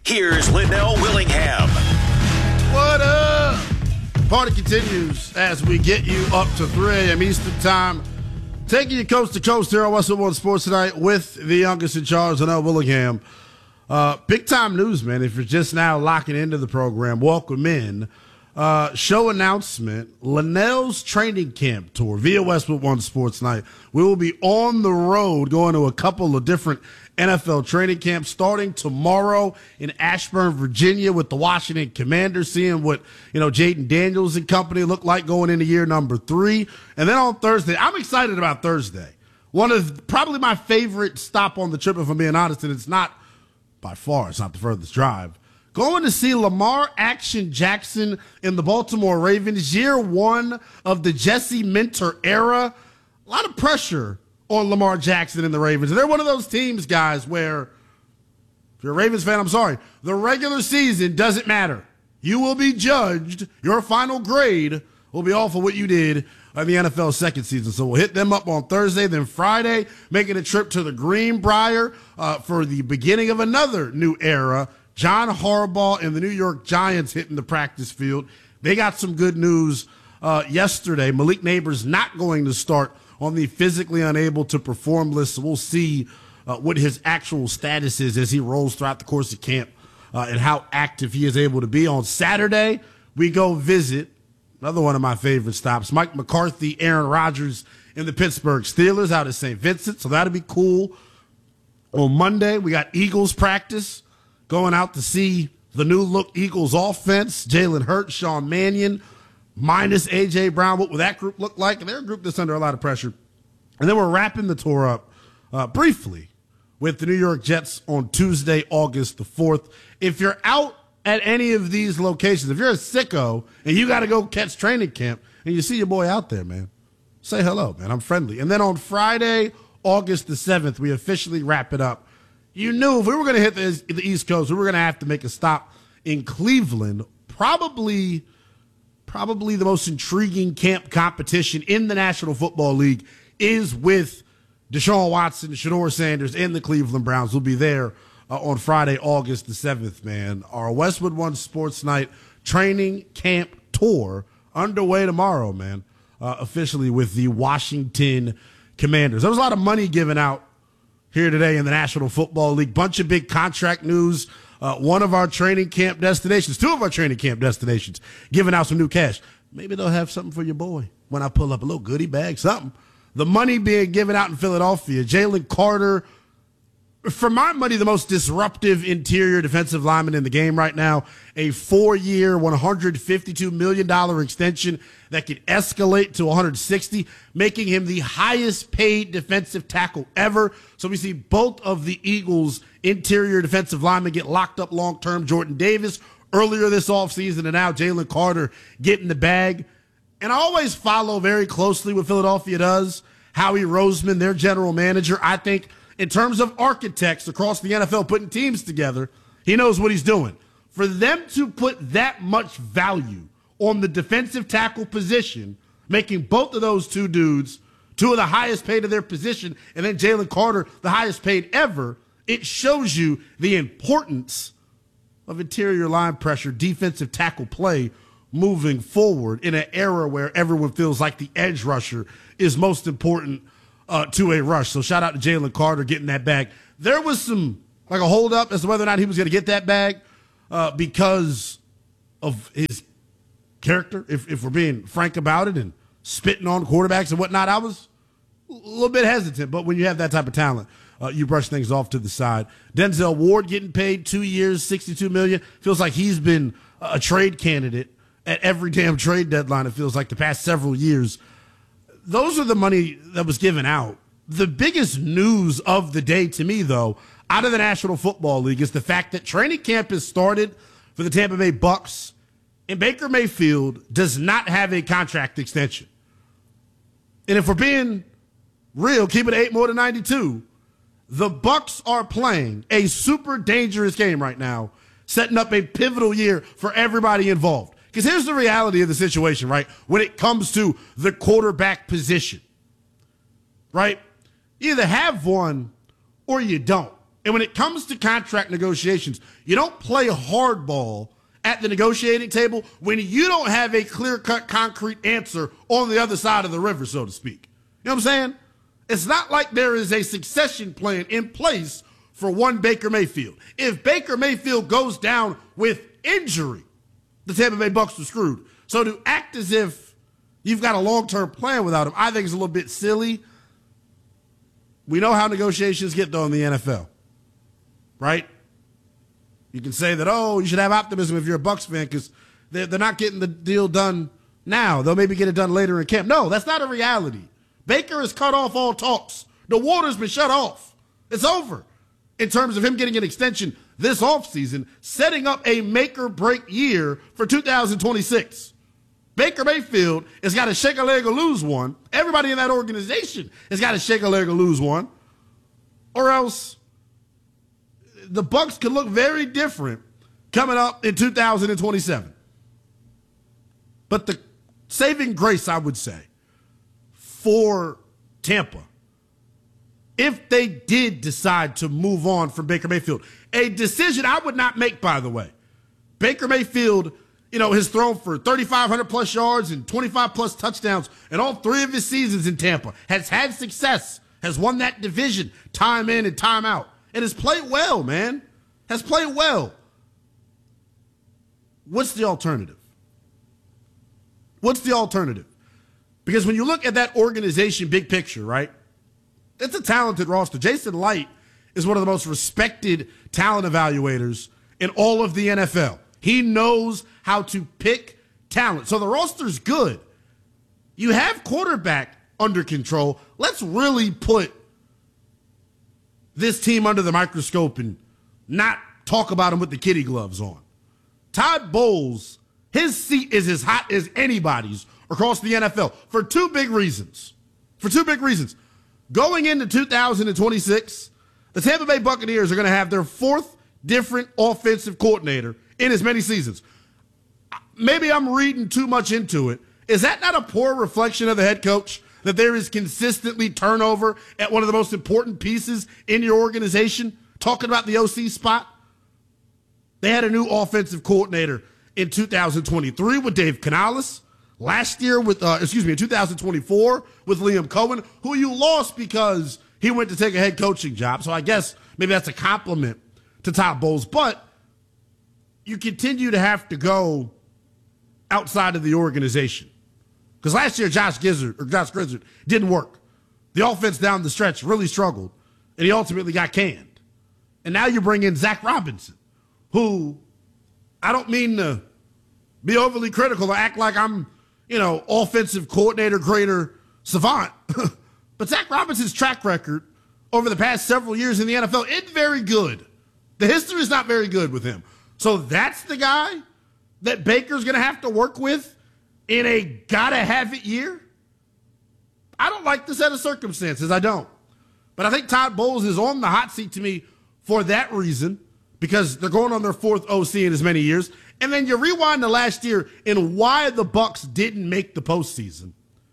Here's Linnell Willingham. What up? Party continues as we get you up to 3 a.m. Eastern Time. Taking you coast to coast here on Westwood One Sports tonight with the youngest in charge, Linnell Willingham. Big time news, man. If you're just now locking into the program, welcome in. Show announcement, Linnell's training camp tour via Westwood One Sports Night. We will be on the road going to a couple of different NFL training camps starting tomorrow in Ashburn, Virginia with the Washington Commanders, seeing what, Jaden Daniels and company look like going into year number 3. And then on Thursday, I'm excited about Thursday. One of probably my favorite stop on the trip, if I'm being honest, and it's not by far, it's not the furthest drive. Going to see Lamar Action Jackson in the Baltimore Ravens, year 1 of the Jesse Minter era. A lot of pressure on Lamar Jackson and the Ravens. And they're one of those teams, guys, where if you're a Ravens fan, I'm sorry, the regular season doesn't matter. You will be judged. Your final grade will be off of what you did in the NFL second season. So we'll hit them up on Thursday. Then Friday, making a trip to the Greenbrier for the beginning of another new era. John Harbaugh and the New York Giants hitting the practice field. They got some good news yesterday. Malik Neighbors not going to start on the physically unable to perform list. So we'll see what his actual status is as he rolls throughout the course of camp and how active he is able to be. On Saturday, we go visit another one of my favorite stops, Mike McCarthy, Aaron Rodgers, and the Pittsburgh Steelers out at St. Vincent. So that'll be cool. On Monday, we got Eagles practice, going out to see the new look Eagles offense, Jalen Hurts, Sean Mannion, minus A.J. Brown. What will that group look like? And they're a group that's under a lot of pressure. And then we're wrapping the tour up briefly with the New York Jets on Tuesday, August the 4th. If you're out at any of these locations, if you're a sicko and you got to go catch training camp and you see your boy out there, man, say hello, man. I'm friendly. And then on Friday, August the 7th, we officially wrap it up. You knew if we were going to hit the East Coast, we were going to have to make a stop in Cleveland, probably the most intriguing camp competition in the National Football League is with Deshaun Watson, Shedeur Sanders, and the Cleveland Browns. Will be there on Friday, August the 7th, man. Our Westwood One Sports Night training camp tour underway tomorrow, man, officially with the Washington Commanders. There was a lot of money given out here today in the National Football League. Bunch of big contract news. One of our training camp destinations, 2 of our training camp destinations, giving out some new cash. Maybe they'll have something for your boy when I pull up a little goodie bag, something. The money being given out in Philadelphia. Jalen Carter, for my money, the most disruptive interior defensive lineman in the game right now. A 4-year, $152 million extension that could escalate to $160, making him the highest paid defensive tackle ever. So we see both of the Eagles' interior defensive linemen get locked up long-term. Jordan Davis earlier this offseason, and now Jalen Carter getting the bag. And I always follow very closely what Philadelphia does. Howie Roseman, their general manager, I think in terms of architects across the NFL putting teams together, he knows what he's doing. For them to put that much value on the defensive tackle position, making both of those 2 dudes 2 of the highest paid of their position, and then Jalen Carter, the highest paid ever, it shows you the importance of interior line pressure, defensive tackle play moving forward in an era where everyone feels like the edge rusher is most important to a rush. So shout out to Jalen Carter getting that bag. There was some, like a hold up as to whether or not he was going to get that bag because of his character, if we're being frank about it, and spitting on quarterbacks and whatnot. I was a little bit hesitant, but when you have that type of talent, you brush things off to the side. Denzel Ward getting paid 2 years, $62 million. Feels like he's been a trade candidate at every damn trade deadline, it feels like, the past several years. Those are the money that was given out. The biggest news of the day to me, though, out of the National Football League is the fact that training camp has started for the Tampa Bay Bucks, and Baker Mayfield does not have a contract extension. And if we're being real, keep it 8 more than 92, the Bucks are playing a super dangerous game right now, setting up a pivotal year for everybody involved. Because here's the reality of the situation, right? When it comes to the quarterback position, right? You either have one or you don't. And when it comes to contract negotiations, you don't play hardball at the negotiating table when you don't have a clear-cut, concrete answer on the other side of the river, so to speak. You know what I'm saying? It's not like there is a succession plan in place for one Baker Mayfield. If Baker Mayfield goes down with injury, the Tampa Bay Bucs are screwed. So to act as if you've got a long-term plan without him, I think is a little bit silly. We know how negotiations get, though, in the NFL, right? You can say that, oh, you should have optimism if you're a Bucs fan because they're not getting the deal done now. They'll maybe get it done later in camp. No, that's not a reality. Baker has cut off all talks. The water's been shut off. It's over in terms of him getting an extension this offseason, setting up a make-or-break year for 2026. Baker Mayfield has got to shake a leg or lose one. Everybody in that organization has got to shake a leg or lose one. Or else the Bucs could look very different coming up in 2027. But the saving grace, I would say, for Tampa, if they did decide to move on from Baker Mayfield, a decision I would not make, by the way. Baker Mayfield, has thrown for 3,500-plus yards and 25-plus touchdowns in all three of his seasons in Tampa, has had success, has won that division time in and time out, and has played well, man. Has played well. What's the alternative? What's the alternative? Because when you look at that organization, big picture, right, it's a talented roster. Jason Light is one of the most respected talent evaluators in all of the NFL. He knows how to pick talent. So the roster's good. You have quarterback under control. Let's really put this team under the microscope and not talk about him with the kitty gloves on. Todd Bowles, his seat is as hot as anybody's across the NFL for two big reasons. Going into 2026, the Tampa Bay Buccaneers are going to have their fourth different offensive coordinator in as many seasons. Maybe I'm reading too much into it. Is that not a poor reflection of the head coach, that there is consistently turnover at one of the most important pieces in your organization? Talking about the OC spot. They had a new offensive coordinator in 2023 with Dave Canales. Last year in 2024 with Liam Cohen, who you lost because he went to take a head coaching job. So I guess maybe that's a compliment to Todd Bowles. But you continue to have to go outside of the organization. Because last year, Josh Grizzard didn't work. The offense down the stretch really struggled, and he ultimately got canned. And now you bring in Zach Robinson, who I don't mean to be overly critical or act like I'm, offensive coordinator, greater savant. But Zach Robinson's track record over the past several years in the NFL isn't very good. The history is not very good with him. So that's the guy that Baker's going to have to work with in a gotta-have-it year? I don't like the set of circumstances. I don't. But I think Todd Bowles is on the hot seat to me for that reason, because they're going on their fourth OC in as many years. And then you rewind to last year and why the Bucs didn't make the postseason.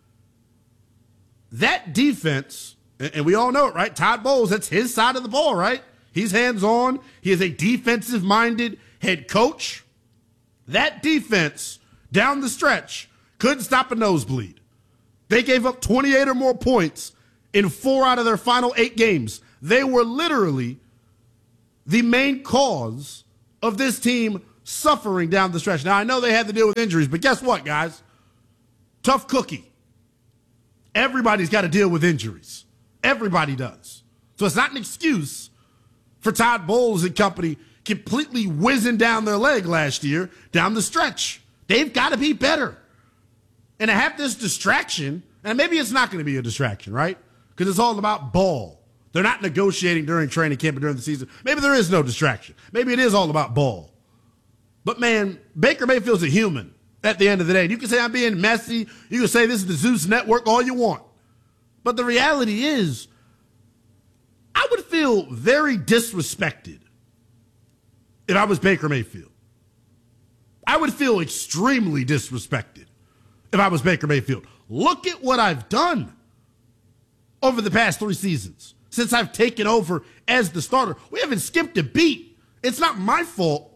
That defense, and we all know it, right? Todd Bowles, that's his side of the ball, right? He's hands-on. He is a defensive-minded head coach. That defense down the stretch couldn't stop a nosebleed. They gave up 28 or more points in 4 out of their final 8 games. They were literally the main cause of this team suffering down the stretch. Now, I know they had to deal with injuries, but guess what, guys? Tough cookie. Everybody's got to deal with injuries. Everybody does. So it's not an excuse for Todd Bowles and company completely whizzing down their leg last year down the stretch. They've got to be better. And to have this distraction, and maybe it's not going to be a distraction, right? Because it's all about ball. They're not negotiating during training camp and during the season. Maybe there is no distraction. Maybe it is all about ball. But, man, Baker Mayfield's a human at the end of the day. And you can say I'm being messy. You can say this is the Zeus Network, all you want. But the reality is, I would feel very disrespected if I was Baker Mayfield. I would feel extremely disrespected if I was Baker Mayfield. Look at what I've done over the past 3 seasons. since I've taken over as the starter. We haven't skipped a beat. It's not my fault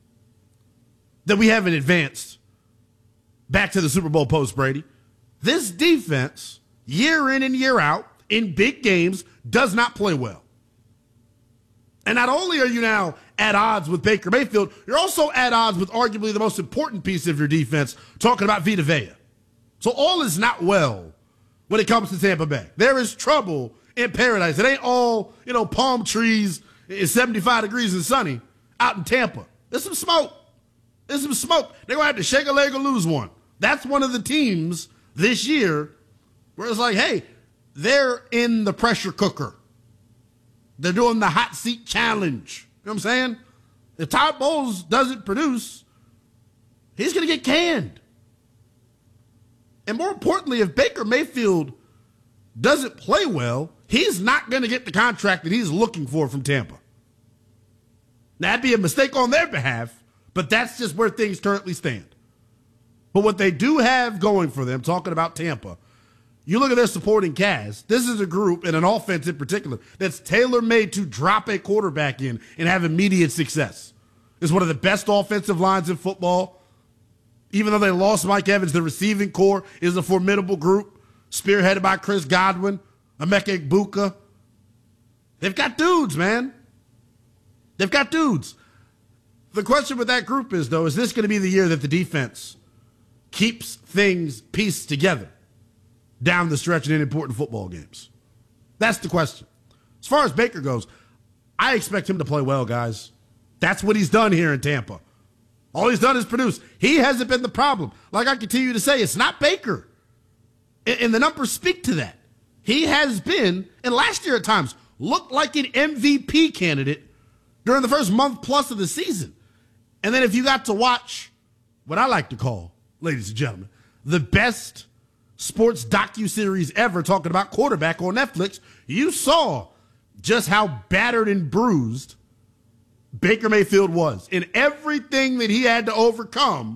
that we haven't advanced back to the Super Bowl post, Brady. This defense, year in and year out, in big games, does not play well. And not only are you now at odds with Baker Mayfield, you're also at odds with arguably the most important piece of your defense, talking about Vita Vea. So all is not well when it comes to Tampa Bay. There is trouble in paradise. It ain't all, palm trees, it's 75 degrees and sunny out in Tampa. There's some smoke. They're going to have to shake a leg or lose one. That's one of the teams this year where it's like, hey, they're in the pressure cooker. They're doing the hot seat challenge. You know what I'm saying? If Todd Bowles doesn't produce, he's going to get canned. And more importantly, if Baker Mayfield doesn't play well, he's not going to get the contract that he's looking for from Tampa. Now, that'd be a mistake on their behalf, but that's just where things currently stand. But what they do have going for them, talking about Tampa, you look at their supporting cast. This is a group, and an offense in particular, that's tailor-made to drop a quarterback in and have immediate success. It's one of the best offensive lines in football. Even though they lost Mike Evans, the receiving core is a formidable group, spearheaded by Chris Godwin, Emeka Egbuka. They've got dudes, man. They've got dudes. The question with that group is, though, is this going to be the year that the defense keeps things pieced together down the stretch in important football games? That's the question. As far as Baker goes, I expect him to play well, guys. That's what he's done here in Tampa. All he's done is produce. He hasn't been the problem. Like I continue to say, it's not Baker. And the numbers speak to that. He has been, and last year at times, looked like an MVP candidate during the first month plus of the season. And then if you got to watch what I like to call, ladies and gentlemen, the best sports docuseries ever talking about quarterback on Netflix, you saw just how battered and bruised Baker Mayfield was in everything that he had to overcome,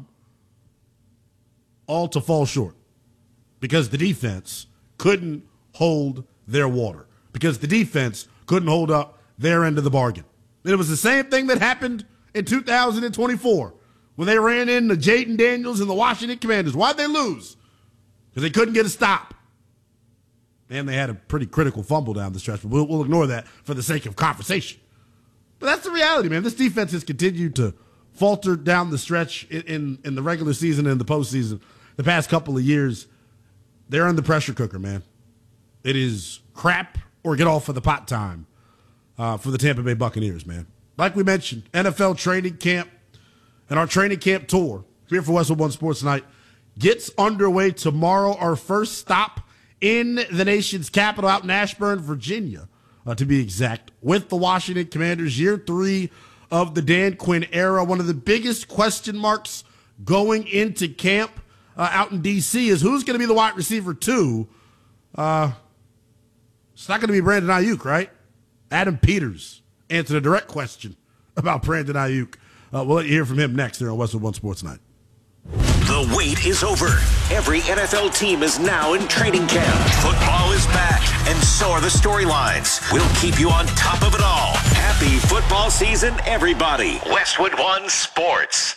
all to fall short because the defense couldn't hold their water, because the defense couldn't hold up their end of the bargain. And it was the same thing that happened in 2024 when they ran into Jaden Daniels and the Washington Commanders. Why'd they lose? Because they couldn't get a stop. And they had a pretty critical fumble down the stretch, but we'll ignore that for the sake of conversation. But that's the reality, man. This defense has continued to falter down the stretch in the regular season and the postseason the past couple of years. They're in the pressure cooker, man. It is crap or get off of the pot time for the Tampa Bay Buccaneers, man. Like we mentioned, NFL training camp and our training camp tour here for Westwood One Sports Tonight gets underway tomorrow. Our first stop in the nation's capital, out in Ashburn, Virginia, to be exact, with the Washington Commanders, year 3 of the Dan Quinn era. One of the biggest question marks going into camp out in D.C. is who's going to be the wide receiver 2. It's not going to be Brandon Ayuk, right? Adam Peters answered a direct question about Brandon Ayuk. We'll let you hear from him next here on Westwood One Sports Night. The wait is over. Every NFL team is now in training camp. Football is back, and so are the storylines. We'll keep you on top of it all. Happy football season, everybody. Westwood One Sports.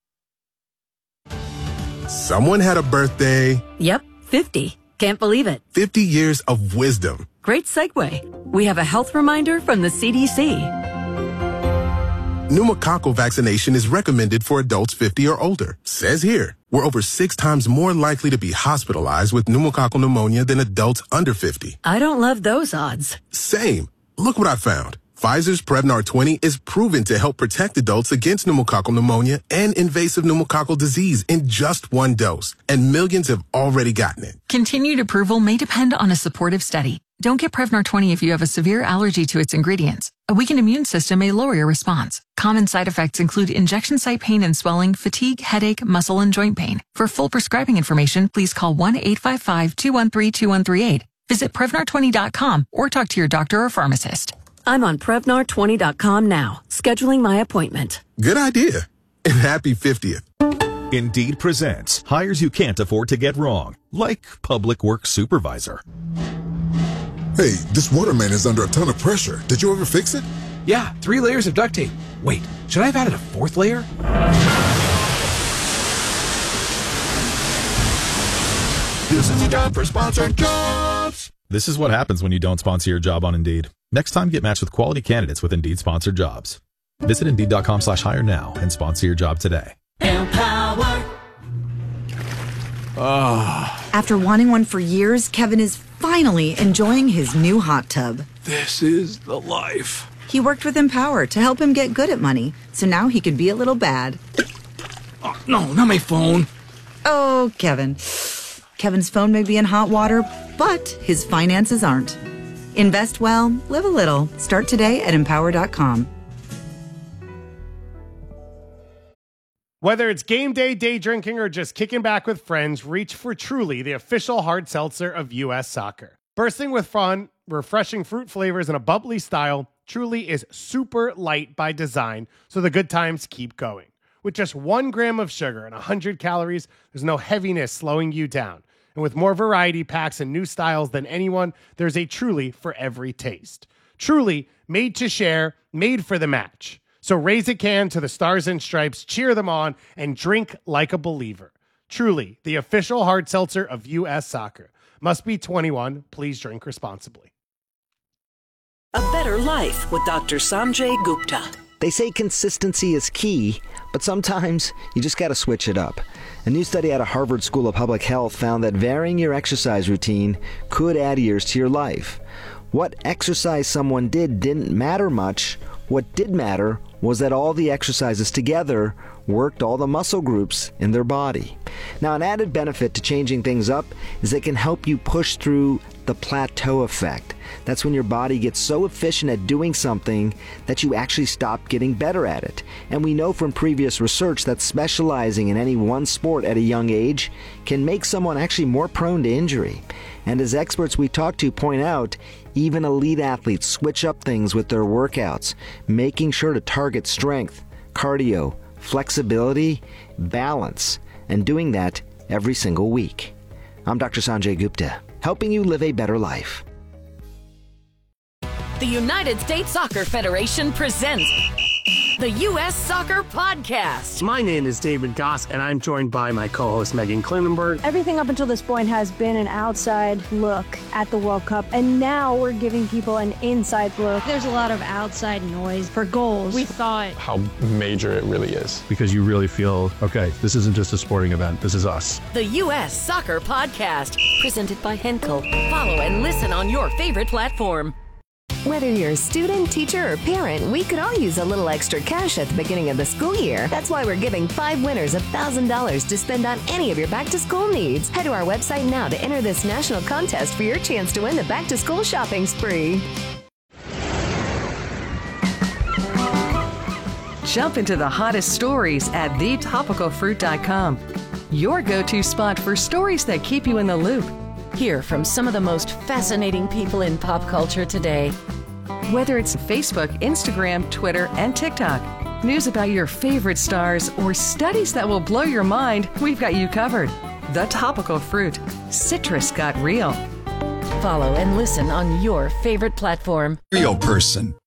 Someone had a birthday. Yep, 50. Can't believe it. 50 years of wisdom. Great segue. We have a health reminder from the CDC. Pneumococcal vaccination is recommended for adults 50 or older. Says here, we're over 6 times more likely to be hospitalized with pneumococcal pneumonia than adults under 50. I don't love those odds. Same. Look what I found. Pfizer's Prevnar 20 is proven to help protect adults against pneumococcal pneumonia and invasive pneumococcal disease in just 1 dose. And millions have already gotten it. Continued approval may depend on a supportive study. Don't get Prevnar 20 if you have a severe allergy to its ingredients. A weakened immune system may lower your response. Common side effects include injection site pain and swelling, fatigue, headache, muscle, and joint pain. For full prescribing information, please call 1-855-213-2138. Visit Prevnar20.com or talk to your doctor or pharmacist. I'm on Prevnar20.com now, scheduling my appointment. Good idea. And happy 50th. Indeed presents hires you can't afford to get wrong, like public works supervisor. Hey, this waterman is under a ton of pressure. Did you ever fix it? Yeah, 3 layers of duct tape. Wait, should I have added a 4th layer? This is the time for sponsored jobs. This is what happens when you don't sponsor your job on Indeed. Next time, get matched with quality candidates with Indeed sponsored jobs. Visit Indeed.com/hire now and sponsor your job today. Empower. After wanting one for years, Kevin is finally enjoying his new hot tub. This is the life. He worked with Empower to help him get good at money, so now he could be a little bad. Oh, no, not my phone. Oh, Kevin. Kevin's phone may be in hot water, but his finances aren't. Invest well, live a little. Start today at Empower.com. Whether it's game day, day drinking, or just kicking back with friends, reach for Truly, the official hard seltzer of U.S. Soccer. Bursting with fun, refreshing fruit flavors, and a bubbly style, Truly is super light by design, so the good times keep going. With just 1 gram of sugar and 100 calories, there's no heaviness slowing you down. And with more variety packs and new styles than anyone, there's a Truly for every taste. Truly, made to share, made for the match. So raise a can to the Stars and Stripes, cheer them on, and drink like a believer. Truly, the official hard seltzer of U.S. Soccer. Must be 21. Please drink responsibly. A Better Life with Dr. Sanjay Gupta. They say consistency is key, but sometimes you just got to switch it up. A new study out of Harvard School of Public Health found that varying your exercise routine could add years to your life. What exercise someone did didn't matter much. What did matter was that all the exercises together worked all the muscle groups in their body. Now, an added benefit to changing things up is it can help you push through the plateau effect. That's when your body gets so efficient at doing something that you actually stop getting better at it. And we know from previous research that specializing in any one sport at a young age can make someone actually more prone to injury. And as experts we talk to point out, even elite athletes switch up things with their workouts, making sure to target strength, cardio, flexibility, balance, and doing that every single week. I'm Dr. Sanjay Gupta, helping you live a better life. The United States Soccer Federation presents the U.S. Soccer Podcast. My name is David Goss, and I'm joined by my co-host Megan Klinenberg. Everything up until this point has been an outside look at the World Cup, and now we're giving people an inside look. There's a lot of outside noise for goals. We thought how major it really is. Because you really feel, okay, this isn't just a sporting event, this is us. The U.S. Soccer Podcast, presented by Henkel. Follow and listen on your favorite platform. Whether you're a student, teacher, or parent, we could all use a little extra cash at the beginning of the school year. That's why we're giving 5 winners $1,000 to spend on any of your back-to-school needs. Head to our website now to enter this national contest for your chance to win the back-to-school shopping spree. Jump into the hottest stories at thetopicalfruit.com. Your go-to spot for stories that keep you in the loop. Hear from some of the most fascinating people in pop culture today. Whether it's Facebook, Instagram, Twitter, and TikTok, news about your favorite stars, or studies that will blow your mind, we've got you covered. The Topical Fruit. Citrus got real. Follow and listen on your favorite platform. Real person.